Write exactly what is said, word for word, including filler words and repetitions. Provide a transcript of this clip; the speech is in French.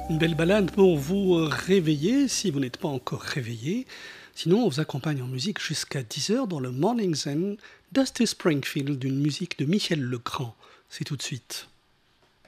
Une belle balade pour vous réveiller si vous n'êtes pas encore réveillé. Sinon, on vous accompagne en musique jusqu'à dix heures dans le Morning Zen, Dusty Springfield, d'une musique de Michel Legrand. C'est tout de suite.